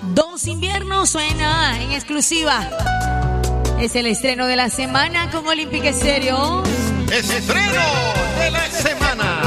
Dos Inviernos suena en exclusiva. Es el estreno de la semana con Olímpica Estéreo. Es estreno de la semana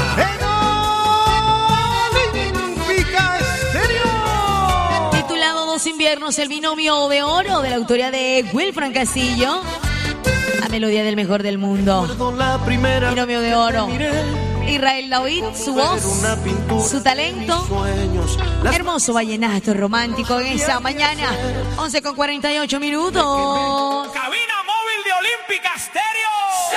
en Olímpica Estéreo. Titulado Dos Inviernos, el binomio de oro de la autoría de Wilfran Castillo. La melodía del mejor del mundo. Binomio de oro. Israel David, su voz, su talento. Hermoso vallenato romántico en esta mañana. 11:48 minutos. Cabina móvil de Olímpica Estéreo.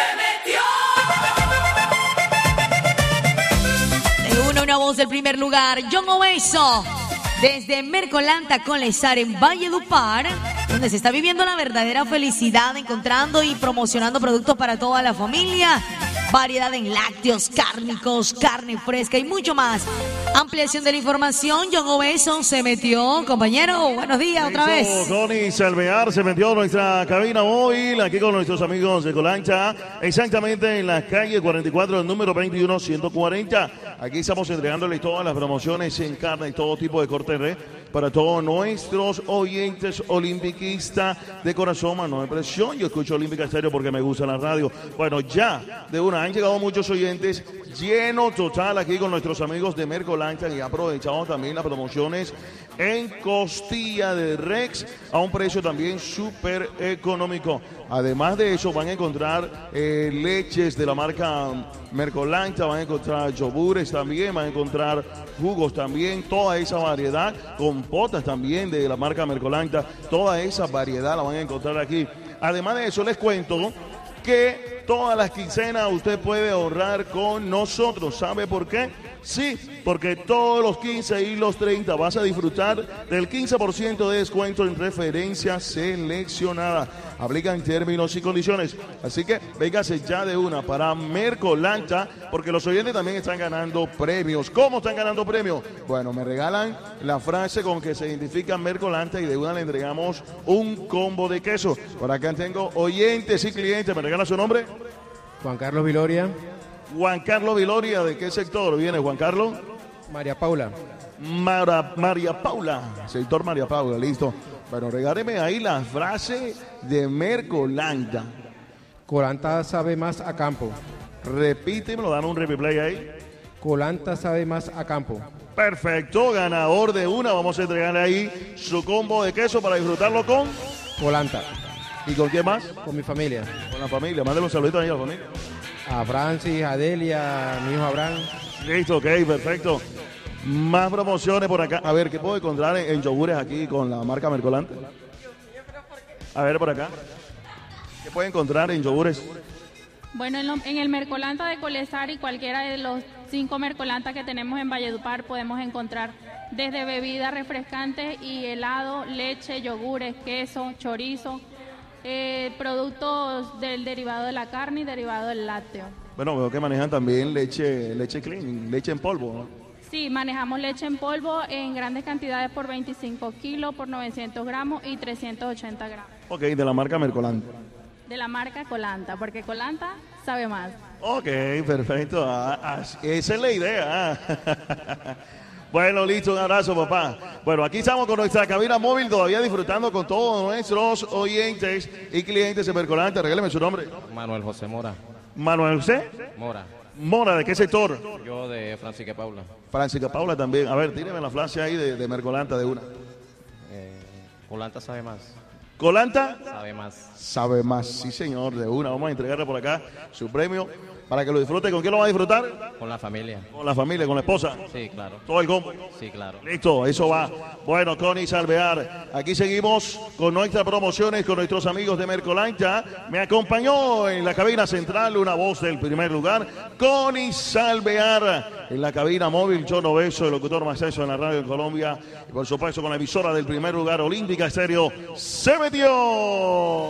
Se metió. De una voz del primer lugar, John Obeso. Desde Mercolanta con Lesar en Valledupar, donde se está viviendo la verdadera felicidad, encontrando y promocionando productos para toda la familia. Variedad en lácteos, cárnicos, carne fresca y mucho más. Ampliación de la información, John Obeso se metió. Compañero, buenos días otra vez. Connie Salvear se metió en nuestra cabina móvil, aquí con nuestros amigos de Colancha, exactamente en la calle 44, el número 21140. Aquí estamos entregándoles todas las promociones en carne y todo tipo de corte para todos nuestros oyentes olimpiquistas de corazón, mano de presión. Yo escucho Olímpica Estéreo porque me gusta la radio. Bueno, ya de una han llegado muchos oyentes, lleno total aquí con nuestros amigos de Mercolancha, y aprovechamos también las promociones en costilla de Rex a un precio también súper económico. Además de eso van a encontrar leches de la marca Mercolancha, van a encontrar yogures también, van a encontrar jugos también, toda esa variedad, compotas también de la marca Mercolancha, toda esa variedad la van a encontrar aquí. Además de eso les cuento que todas las quincenas usted puede ahorrar con nosotros. ¿Sabe por qué? Sí, porque todos los 15 y los 30 vas a disfrutar del 15% de descuento en referencia seleccionada. Aplican términos y condiciones. Así que véngase ya de una para Mercolancha, porque los oyentes también están ganando premios. ¿Cómo están ganando premios? Bueno, me regalan la frase con que se identifica Mercolancha y de una le entregamos un combo de queso. Por acá tengo oyentes y clientes. ¿Me regala su nombre? Juan Carlos Viloria. Juan Carlos Viloria, ¿de qué sector viene Juan Carlos? María Paula. María Paula, sector María Paula, listo. Bueno, regáleme ahí la frase de Mercolancha. Colanta sabe más a campo. Repítemelo, dan un replay ahí. Colanta sabe más a campo. Perfecto, ganador de una. Vamos a entregarle ahí su combo de queso para disfrutarlo con Colanta. ¿Y con quién más? Con mi familia. Con la familia. Mándale un saludito ahí a la familia. A Francis, a Delia, a mi hijo Abraham. Listo, ok, perfecto. Más promociones por acá. A ver, ¿qué puedo encontrar en yogures aquí con la marca Mercolancha? A ver, por acá. ¿Qué puedo encontrar en yogures? Bueno, en el Mercolancha de Colesar y cualquiera de los 5 Mercolanchas que tenemos en Valledupar podemos encontrar desde bebidas refrescantes y helado, leche, yogures, queso, chorizo, productos del derivado de la carne y derivado del lácteo. Bueno, veo que manejan también leche clean, leche en polvo, ¿no? Sí, manejamos leche en polvo en grandes cantidades por 25 kilos, por 900 gramos y 380 gramos. Ok, de la marca Mercolancha. De la marca Colanta, porque Colanta sabe más. Ok, perfecto. Esa es la idea. Bueno, listo, un abrazo, papá. Bueno, aquí estamos con nuestra cabina móvil, todavía disfrutando con todos nuestros oyentes y clientes de Mercolancha. Regáleme su nombre. Manuel José Mora. ¿Manuel José? Mora. Mora, ¿de qué sector? Yo de Francisca Paula. Francisca Paula también. A ver, tíreme la frase ahí de Mercolancha de una. Colanta sabe más. ¿Colanta? Sabe más. Sabe más, sí señor, de una. Vamos a entregarle por acá su premio para que lo disfrute. ¿Con quién lo va a disfrutar? Con la familia. Con la familia, con la esposa. Sí, claro. Todo el combo. Sí, claro. Listo, eso va. Bueno, Connie Salvear, aquí seguimos con nuestras promociones con nuestros amigos de Mercolancha. Me acompañó en la cabina central una voz del primer lugar, Connie Salvear. En la cabina móvil, John Obeso, el locutor más extenso en la radio en Colombia. Y por supuesto con la emisora del primer lugar, Olímpica Estéreo, se metió.